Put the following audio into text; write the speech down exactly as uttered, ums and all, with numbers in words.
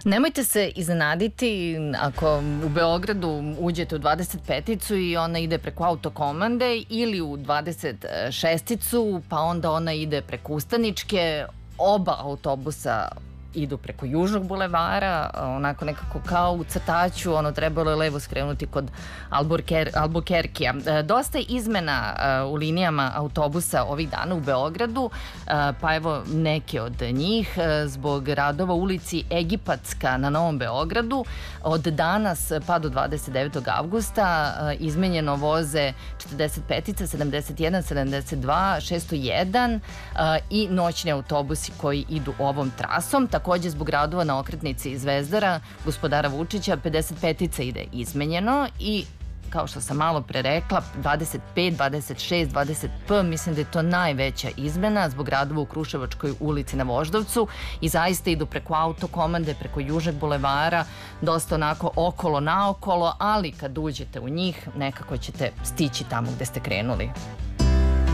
Nemojte se iznenaditi ako u Beogradu uđete u dvadeset peticu i ona ide preko autokomande ili u dvadeset šesticu pa onda ona ide preko Ustaničke. Oba autobusa idu preko Južnog bulevara, onako nekako kao u crtaću, ono trebalo je levo skrenuti kod Albukerkija. Dosta je izmena u linijama autobusa ovih dana u Beogradu, pa evo neke od njih. Zbog radova u ulici Egipatska na Novom Beogradu, od danas pa do dvadeset devetog avgusta izmenjeno voze četrdeset petica, sedamdeset jedan, sedamdeset dva, šesto jedan i noćni autobusi koji idu ovom trasom. Takođe, zbog radova na okretnici Zvezdara, Gospodara Vučića, pedeset petica ide izmenjeno i kao što sam malo pre rekla, dvadeset pet, dvadeset šest, dvadeset P, mislim da je to najveća izmena zbog radova u Kruševačkoj ulici na Voždovcu i zaista idu preko autokomande, preko Južnog bulevara, dosta onako okolo naokolo, ali kad uđete u njih nekako ćete stići tamo gde ste krenuli.